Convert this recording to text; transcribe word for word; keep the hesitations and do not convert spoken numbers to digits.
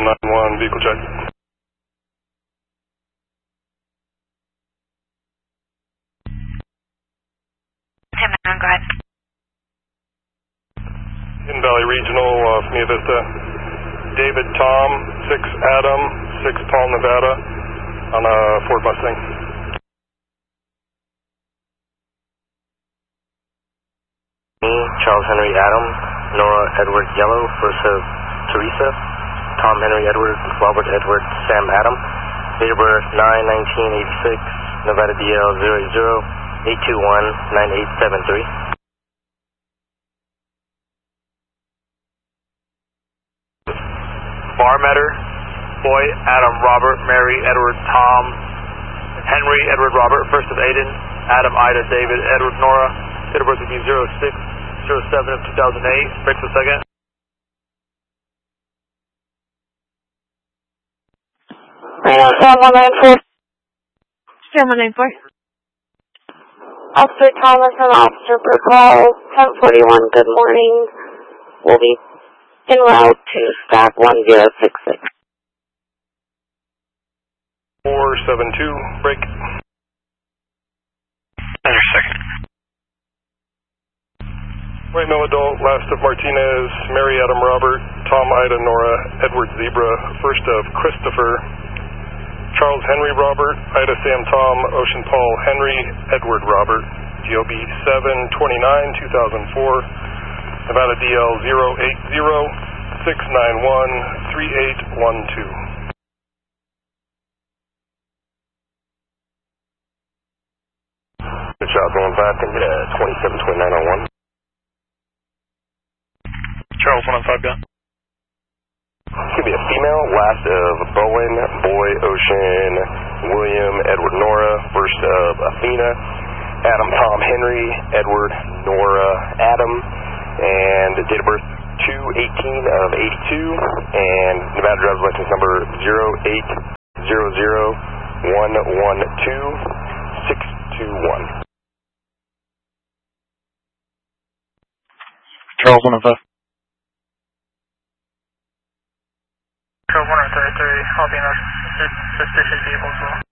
nine one, vehicle check. ten nine, go ahead. Hidden Valley Regional, uh, Mia Vista. David Tom, six Adam, six Paul, Nevada, on a Ford Mustang. Me, Charles Henry Adam, Nora Edward Yellow, first of Teresa, Tom Henry Edward, Robert Edward Sam Adam, date of birth nine nineteen eighty-six, Nevada D L zero zero eight two one nine eight seven three. Barmetter, Boy, Adam, Robert, Mary, Edward, Tom, Henry, Edward, Robert, first of Aiden, Adam, Ida, David, Edward, Nora, date of birth would be zero six zero seven of two thousand eight, break for a second. Sam one nine four. Sam one nine four. Officer Thomas and Officer Burkall, ten forty-one, good morning. We'll be en route to stack one zero six six. four seven two, break. Another second. White male adult, last of Martinez, Mary Adam Robert, Tom Ida Nora, Edward Zebra, first of Christopher, Charles Henry Robert, Ida Sam Tom, Ocean Paul Henry, Edward Robert, G O B seven twenty-nine two thousand four, Nevada D L zero eight zero six nine one three eight one two. Good job, going back and uh, twenty-seven twenty-nine oh one. Charles one oh five, gun. It's going to be a female, last of Bowen, Boy, Ocean, William, Edward, Nora, first of Athena, Adam, Tom, Henry, Edward, Nora, Adam, and date of birth two eighteen of eighty-two, and Nevada driver's license number zero eight zero zero one one two six two one. Charles one oh five. Charles one oh thirty-three, I'll be in a suspicious vehicle as well.